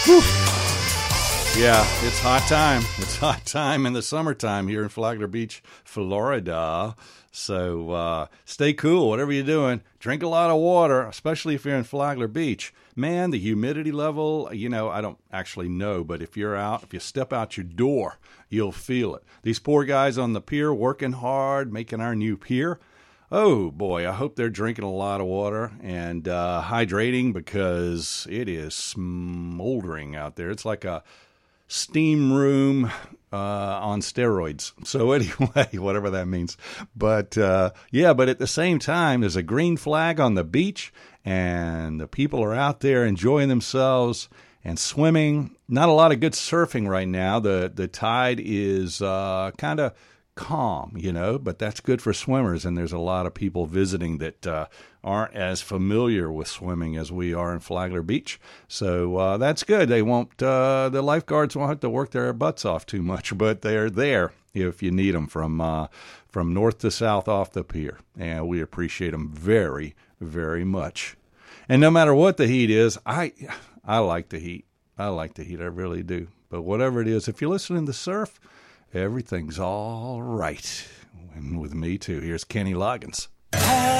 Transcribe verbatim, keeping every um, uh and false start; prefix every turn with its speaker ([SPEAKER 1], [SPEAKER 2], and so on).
[SPEAKER 1] Yeah, it's hot time. It's hot time in the summertime here in Flagler Beach, Florida. So uh, stay cool, whatever you're doing. Drink a lot of water, especially if you're in Flagler Beach. Man, the humidity level, you know, I don't actually know, but if you're out, if you step out your door, you'll feel it. These poor guys on the pier working hard, making our new pier. Oh, boy, I hope they're drinking a lot of water and uh, hydrating because it is smoldering out there. It's like a steam room uh, on steroids. So anyway, whatever that means. But uh, yeah, but at the same time, there's a green flag on the beach and the people are out there enjoying themselves and swimming. Not a lot of good surfing right now. The, the tide is uh, kind of calm, you know, but that's good for swimmers. And there's a lot of people visiting that uh, aren't as familiar with swimming as we are in Flagler Beach. So uh, that's good. They won't, uh, the lifeguards won't have to work their butts off too much, but they're there if you need them from, uh, from north to south off the pier. And we appreciate them very, very much. And no matter what the heat is, I, I like the heat. I like the heat. I really do. But whatever it is, if you're listening to surf, everything's all right. And with me, too. Here's Kenny Loggins.